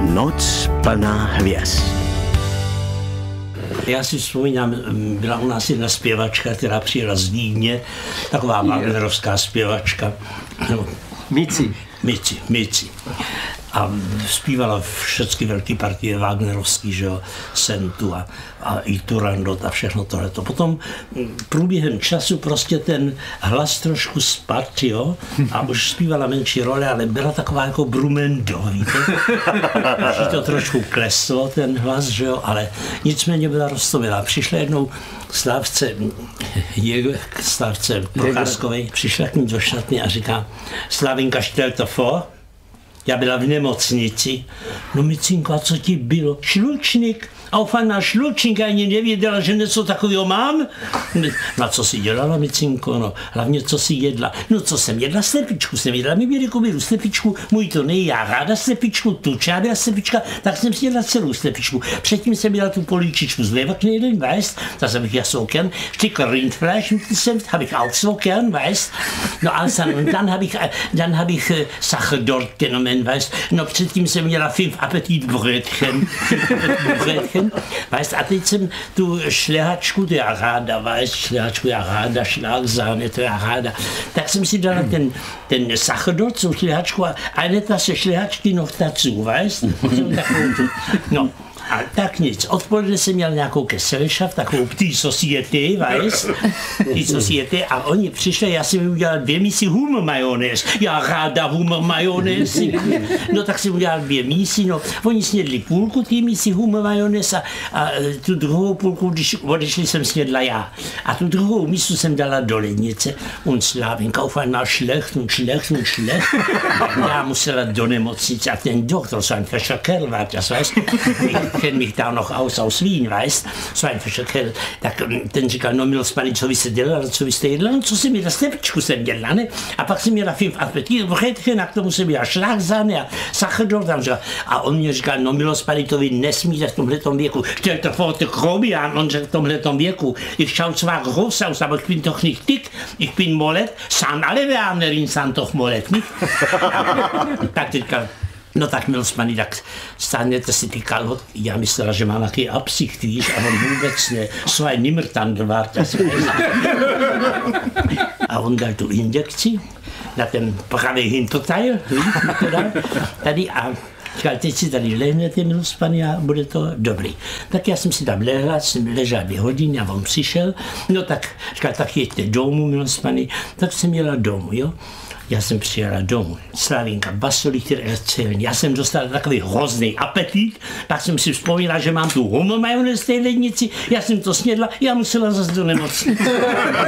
Noc plná hvězd. Já si vzpomínám, byla u nás jedna zpěvačka, která přijela z Vídně, taková wagnerovská zpěvačka. Mici. A zpívala všechny velké partie wagnerovský, že jo, Sentu a i Turandot a všechno tohleto. Potom průběhem času prostě ten hlas trošku spadl, jo, a už zpívala menší role, ale byla taková jako Brumendo, víte. Už to trošku kleslo, ten hlas, že jo, ale nicméně byla roztomilá. Přišla jednou Slávce Procházkovej, přišla k ní do šatny a říká: Slavinka, stell to vor. Já byla v nemocnici. No Micinko, a co ti bylo? Šlučník. Auf einmal šlučník, já ani nevěděla, že něco takového mám. No a co jsi dělala, Micinko? No, hlavně co jsi jedla? No co jsem jedla? Slepičku jsem jedla. Mi Mirko beru slepičku, můj to nej, já ráda slepičku, tu čáda slepička, tak jsem si jedla celou slepičku. Předtím jsem měla tu políčičku z Leberknödeln, weißt, das habe ich ja so gern. Stücke Rindfleisch mit dem Senf habe ich auch so gern, weißt. No a dann habe ich Sache dort genommen, weißt. No předtím jsem měla 5 Appetitbrötchen, weißt, a teď jsem tu šlehačku, to já ráda, weißt, šlehačku já ráda, šlágzáne, to já ráda. Tak jsem si dala ten Sacherdort, tu šlehačku a eine Tasse šlehačky noch dazu, weißt. No. A tak nic. Odpoledne jsem měl nějakou Gesellschaft, takovou Petit Société, weißt? Petit Société, a oni přišli, já jsem udělal 2 mísy humor majonez. Já ráda humor majonez. No tak jsem udělal 2 mísy, no. Oni snědli půlku té mísy humor majonez a tu druhou půlku, když odešli, jsem snědla já. A tu druhou mísu jsem dala do lednice. Und Slavinka auf einmal schlecht. Já musela do nemocnice a ten doktor, so ein fescher Kerl war das, weißt? Ich kenne mich da noch aus Wien, weißt, so ein fescher Kerl. Tak ten říkal: no milospaný, co vy jste dělala, co vy jste jedla? No co jsem jedla, slepičku jsem dělala, ne? A pak jsem měla 5 Appetitbrötchen a k tomu jsem měla šlágzáne a Sacherdort. A on mě říkal: no milospaný, to vy nesmíte v tomhletom věku. Stell dir vor, der Grobian, on řekl v tomhletom věku. Ich schau zwar groß aus, aber ich bin doch nicht dick. Ich bin Molet. San alle Wernerin sind doch Molet, nicht? Tak říkal: no tak milospaný, tak stáhněte si ty kalhotky. Já myslela, že má nějaký absicht, víš, a on vůbec ne. So ein Nimmertandl war das. A on dal tu injekci na ten pravý Hinterteil, tady a říkal: teď si tady lehnete, milospaný, a bude to dobrý. Tak já jsem si tam lehla, jsem ležela 2 hodiny a on přišel. No tak říkal: tak jeďte domů, milospaný. Tak jsem jela domů, jo. Já jsem přijela domů. Slavinka, was soll ich dir erzählen? Já jsem dostala takový hrozný apetit, pak jsem si vzpomněla, že mám tu humor majonez v té lednici, já jsem to snědla, já musela zase do nemocnice.